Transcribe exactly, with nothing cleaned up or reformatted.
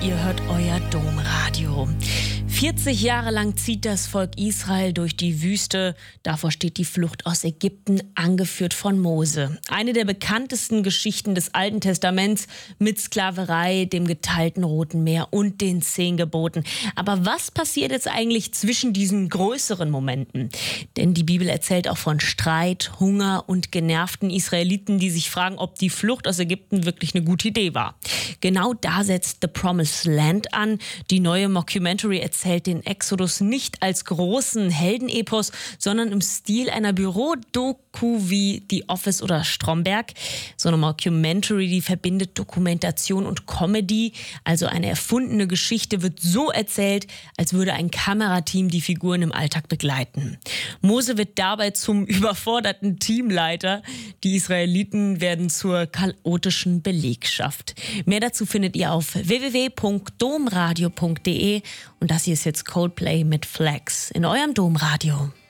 ihr hört euer Domradio. vierzig Jahre lang zieht das Volk Israel durch die Wüste. Davor steht die Flucht aus Ägypten, angeführt von Mose. Eine der bekanntesten Geschichten des Alten Testaments mit Sklaverei, dem geteilten Roten Meer und den Zehn Geboten. Aber was passiert jetzt eigentlich zwischen diesen größeren Momenten? Denn die Bibel erzählt auch von Streit, Hunger und genervten Israeliten, die sich fragen, ob die Flucht aus Ägypten wirklich eine gute Idee war. Genau da setzt The Promised Land an. Die neue Mockumentary erzählt den Exodus nicht als großen Heldenepos, sondern im Stil einer Bürodoku wie The Office oder Stromberg. So eine Mockumentary, die verbindet Dokumentation und Comedy. Also eine erfundene Geschichte wird so erzählt, als würde ein Kamerateam die Figuren im Alltag begleiten. Mose wird dabei zum überforderten Teamleiter. Die Israeliten werden zur chaotischen Belegschaft. Mehr dazu findet ihr auf w w w punkt domradio punkt de und das hier ist jetzt Coldplay mit Flex in eurem Domradio.